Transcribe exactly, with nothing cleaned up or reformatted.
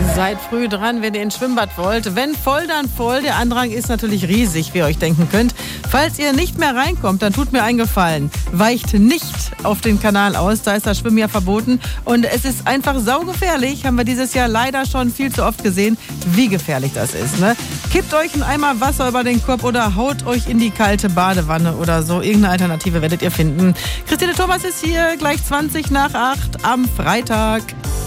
Seid früh dran, wenn ihr ins Schwimmbad wollt. Wenn voll, dann voll. Der Andrang ist natürlich riesig, wie ihr euch denken könnt. Falls ihr nicht mehr reinkommt, dann tut mir einen Gefallen. Weicht nicht auf den Kanal aus, da ist das Schwimmen ja verboten. Und es ist einfach saugefährlich, haben wir dieses Jahr leider schon viel zu oft gesehen, wie gefährlich das ist. Ne? Kippt euch einen Eimer Wasser über den Kopf oder haut euch in die kalte Badewanne oder so. Irgendeine Alternative werdet ihr finden. Christine Thomas ist hier, gleich zwanzig nach acht am Freitag.